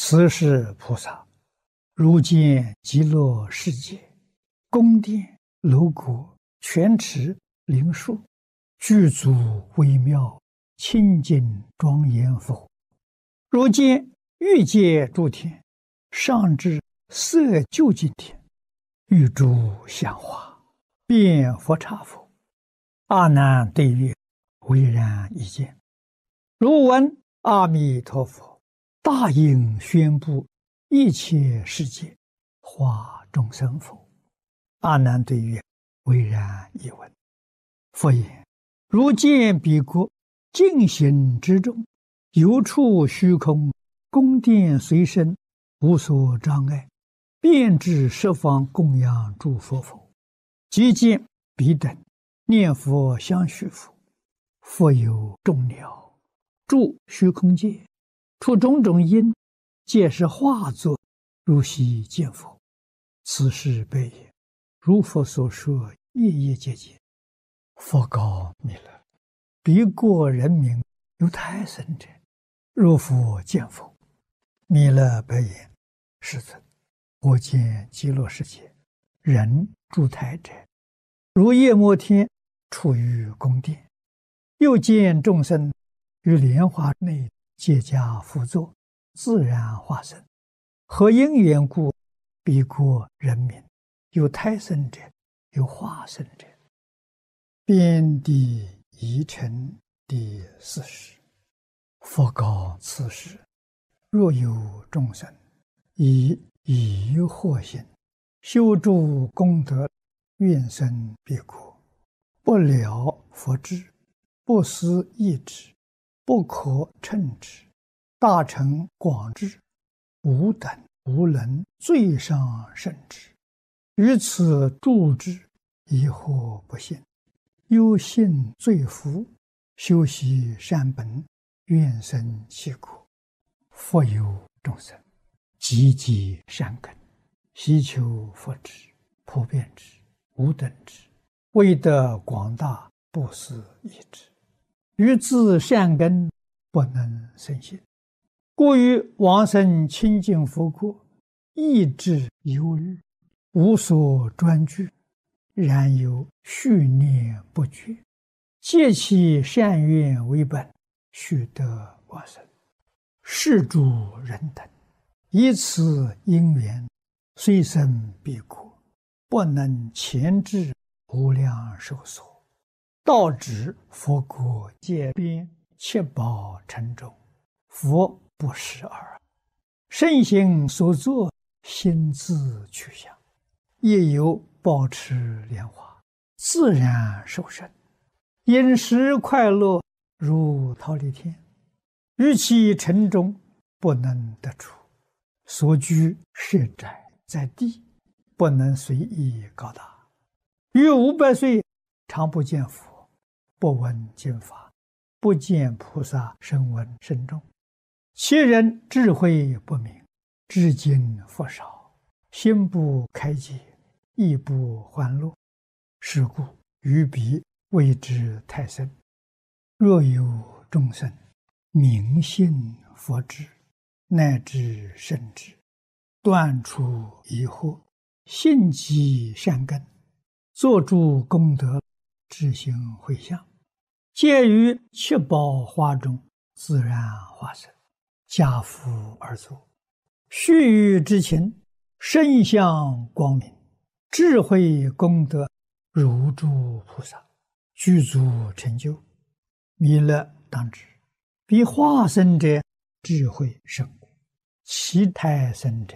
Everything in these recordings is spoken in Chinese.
此是菩萨，如见极乐世界，宫殿、楼阁、泉池、灵树，具足微妙，清净庄严佛。如见欲界诸天，上至色究竟天，欲诸香花，遍佛刹佛。阿难对曰：唯然一见。如闻阿弥陀佛大应宣布一切世界化众生否？阿难对曰：唯然一闻。佛言：如见彼国净行之中，有处虚空，宫殿随身，无所障碍，遍至十方供养诸佛否？即见彼等念佛相续佛，复有众鸟住虚空界，出种种因，皆是化作如昔见佛。此事悲也。如佛所说，夜夜皆见。佛告弥勒：彼国人民有胎生者，若复见佛。弥勒白言：世尊，我见极乐世界人住胎者，如夜摩天处于宫殿，又见众生于莲花内皆加辅佐，自然化身。何因缘故？彼国人民有胎生者，有化身者。遍地疑尘第40。佛告此时：若有众生以疑惑心修诸功德，愿生彼国，不了佛智，不思议之，不可称之，大乘广智，无等无能，最上甚至。于此住之，疑惑不信，忧信罪福，修习善本，愿生其国。复有众生积极善根，希求佛智，普遍之，无等之，为得广大，不思议之。于自善根不能生信，故于往生清净佛国，意志忧虑，无所专具，然有续念不绝，借其善愿为本，须得往生。是诸人等以此因缘，虽生彼国，不能前至无量寿所，到指佛国界边，七宝城中，佛不识耳。圣行所作，心自去向，也有保持莲花，自然受生，饮食快乐，如忉利天。于其城中不能得出，所居设宅在地，不能随意高大。于500岁常不见佛，不闻经法，不见菩萨声闻声众。其人智慧不明，知经佛少，心不开解，意不欢乐。是故于彼谓之胎生。若有众生明信佛智，乃至圣智，断除疑惑，信积善根，作诸功德，知行回向，皆于七宝花中自然化身，家父而作。须臾之情，身相光明，智慧功德如诸菩萨，具足成就。弥勒当知，彼化身者智慧甚广，其胎生者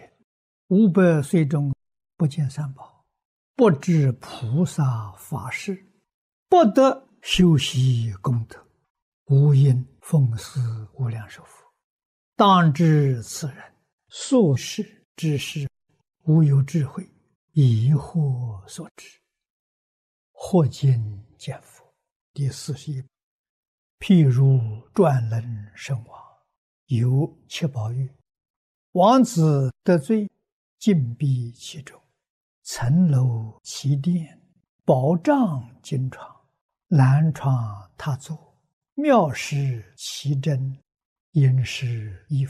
500岁中不见三宝，不知菩萨法事，不得修习功德，无因奉祀无量寿佛。当知此人所事之事，无有智慧，疑惑所致。或见见佛第41。譬如转轮圣王，有七宝玉，王子得罪，禁闭其中，层楼其殿，宝帐金床，南床榻座，妙施其珍，饮食衣服，